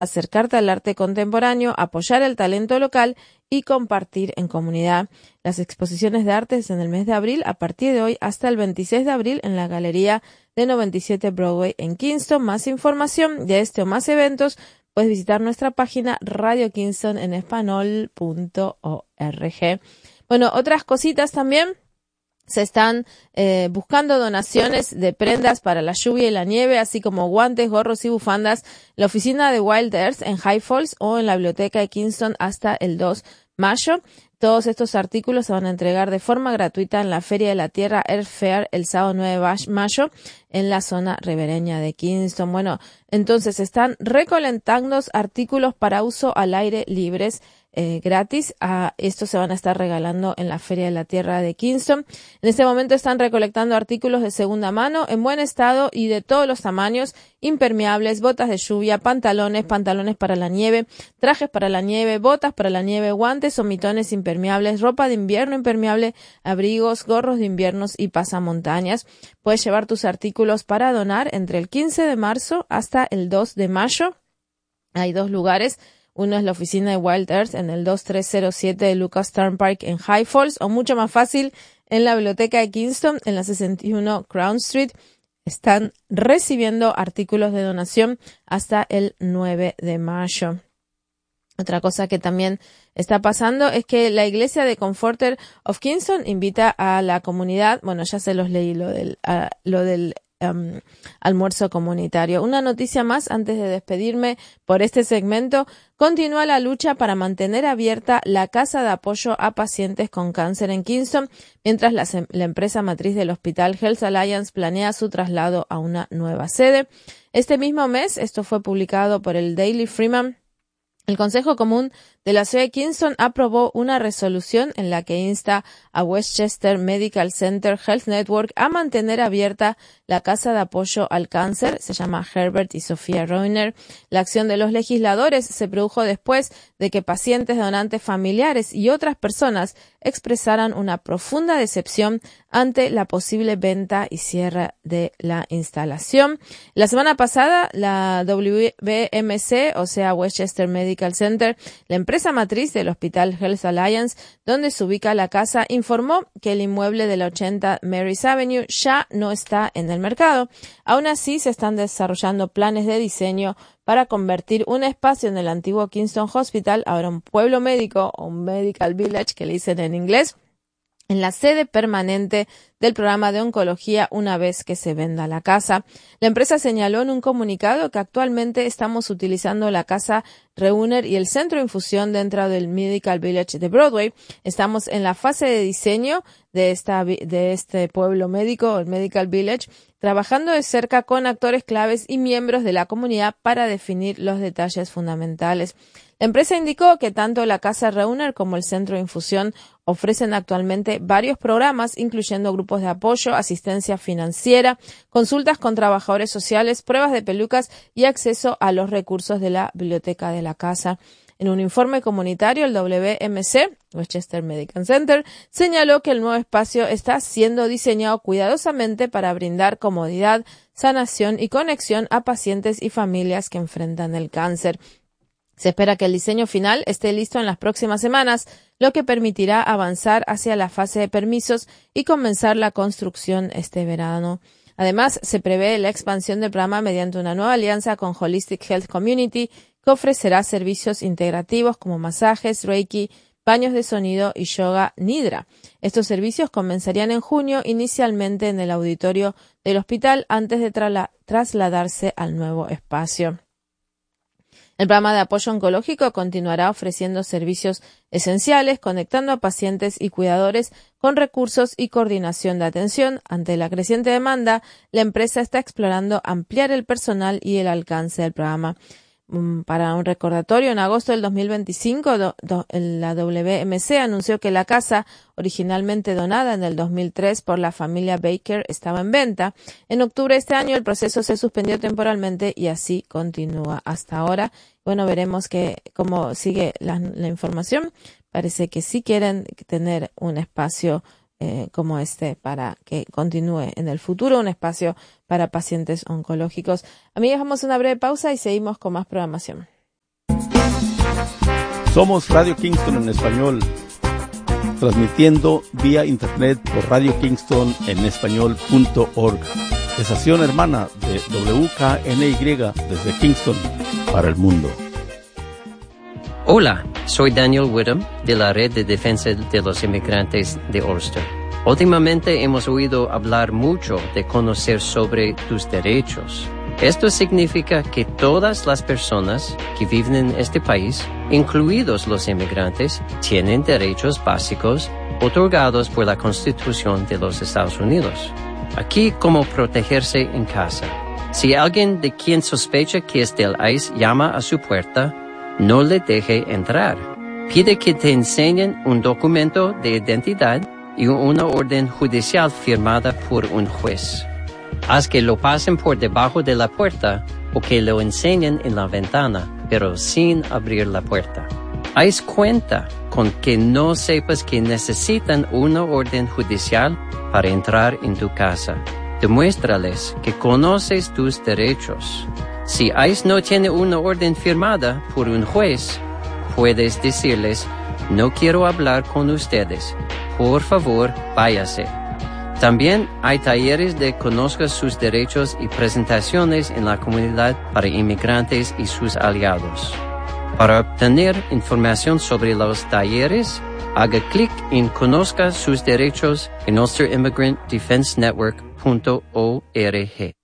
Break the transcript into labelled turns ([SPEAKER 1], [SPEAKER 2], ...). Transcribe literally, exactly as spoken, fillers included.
[SPEAKER 1] acercarte al arte contemporáneo, apoyar el talento local y compartir en comunidad. Las exposiciones de artes en el mes de abril, a partir de hoy hasta el veintiséis de abril, en la Galería de noventa y siete Broadway en Kingston. Más información de este o más eventos puedes visitar nuestra página radio kingston en español punto org. Bueno, otras cositas también. Se están eh, buscando donaciones de prendas para la lluvia y la nieve, así como guantes, gorros y bufandas en la oficina de Wild Earth en High Falls o en la biblioteca de Kingston hasta el dos de mayo. Todos estos artículos se van a entregar de forma gratuita en la Feria de la Tierra Earth Fair el sábado nueve de mayo en la zona ribereña de Kingston. Bueno, entonces están recolectando artículos para uso al aire libres eh, gratis. A estos se van a estar regalando en la Feria de la Tierra de Kingston. En este momento están recolectando artículos de segunda mano en buen estado y de todos los tamaños: impermeables, botas de lluvia, pantalones, pantalones para la nieve, trajes para la nieve, botas para la nieve, guantes o mitones impermeables, ropa de invierno impermeable, abrigos, gorros de inviernos y pasamontañas. Puedes llevar tus artículos para donar entre el quince de marzo hasta el dos de mayo. Hay dos lugares. Uno es la oficina de Wild Earth en el dos tres cero siete de Lucas Turnpike en High Falls, o mucho más fácil, en la biblioteca de Kingston en la sesenta y uno Crown Street. Están recibiendo artículos de donación hasta el nueve de mayo. Otra cosa que también está pasando es que la iglesia de Comforter of Kingston invita a la comunidad, bueno, ya se los leí lo del, uh, lo del um, almuerzo comunitario. Una noticia más antes de despedirme por este segmento. Continúa la lucha para mantener abierta la casa de apoyo a pacientes con cáncer en Kingston, mientras la, la empresa matriz del hospital Health Alliance planea su traslado a una nueva sede. Este mismo mes, esto fue publicado por el Daily Freeman, el Consejo Común de la Ciudad de Kingston aprobó una resolución en la que insta a Westchester Medical Center Health Network a mantener abierta la casa de apoyo al cáncer. Se llama Herbert y Sofía Reuner. La acción de los legisladores se produjo después de que pacientes, donantes familiares y otras personas expresaran una profunda decepción ante la posible venta y cierre de la instalación. La semana pasada, la W B M C, o sea, Westchester Medical Center, la empresa matriz del Hospital Health Alliance, donde se ubica la casa, informó que el inmueble de la ochenta Mary's Avenue ya no está en el mercado. Aún así, se están desarrollando planes de diseño para convertir un espacio en el antiguo Kingston Hospital, ahora un pueblo médico o un medical village que le dicen en inglés, en la sede permanente del programa de oncología una vez que se venda la casa. La empresa señaló en un comunicado que actualmente estamos utilizando la casa Reuner y el centro de infusión dentro del Medical Village de Broadway. Estamos en la fase de diseño de, esta, de este pueblo médico, el Medical Village, trabajando de cerca con actores claves y miembros de la comunidad para definir los detalles fundamentales. La empresa indicó que tanto la casa Reuner como el centro de infusión ofrecen actualmente varios programas, incluyendo grupos de apoyo, asistencia financiera, consultas con trabajadores sociales, pruebas de pelucas y acceso a los recursos de la biblioteca de la casa. En un informe comunitario, el W M C, Westchester Medical Center, señaló que el nuevo espacio está siendo diseñado cuidadosamente para brindar comodidad, sanación y conexión a pacientes y familias que enfrentan el cáncer. Se espera que el diseño final esté listo en las próximas semanas, lo que permitirá avanzar hacia la fase de permisos y comenzar la construcción este verano. Además, se prevé la expansión del programa mediante una nueva alianza con Holistic Health Community, que ofrecerá servicios integrativos como masajes, reiki, baños de sonido y yoga nidra. Estos servicios comenzarían en junio, inicialmente en el auditorio del hospital, antes de trasla- trasladarse al nuevo espacio. El programa de apoyo oncológico continuará ofreciendo servicios esenciales, conectando a pacientes y cuidadores con recursos y coordinación de atención. Ante la creciente demanda, la empresa está explorando ampliar el personal y el alcance del programa. Para un recordatorio, en agosto del dos mil veinticinco, do, do, la W M C anunció que la casa, originalmente donada en el dos mil tres por la familia Baker, estaba en venta. En octubre de este año, el proceso se suspendió temporalmente y así continúa hasta ahora. Bueno, veremos que cómo sigue la, la información. Parece que sí quieren tener un espacio Eh, como este para que continúe en el futuro, un espacio para pacientes oncológicos. Amigas, vamos a una breve pausa y seguimos con más programación.
[SPEAKER 2] Somos Radio Kingston en español, transmitiendo vía internet por radio kingston en español punto org, estación hermana de W K N Y desde Kingston para el mundo.
[SPEAKER 3] Hola, soy Daniel Whittam de la Red de Defensa de los Inmigrantes de Ulster. Últimamente hemos oído hablar mucho de conocer sobre tus derechos. Esto significa que todas las personas que viven en este país, incluidos los inmigrantes, tienen derechos básicos otorgados por la Constitución de los Estados Unidos. Aquí, cómo protegerse en casa. Si alguien de quien sospecha que es del I C E llama a su puerta, no le deje entrar. Pide que te enseñen un documento de identidad y una orden judicial firmada por un juez. Haz que lo pasen por debajo de la puerta o que lo enseñen en la ventana, pero sin abrir la puerta. Haz cuenta con que no sepas que necesitan una orden judicial para entrar en tu casa. Demuéstrales que conoces tus derechos. Si I C E no tiene una orden firmada por un juez, puedes decirles, no quiero hablar con ustedes. Por favor, váyase. También hay talleres de Conozca sus derechos y presentaciones en la comunidad para inmigrantes y sus aliados. Para obtener información sobre los talleres, haga clic en Conozca sus derechos en ulster immigrant defense network punto org.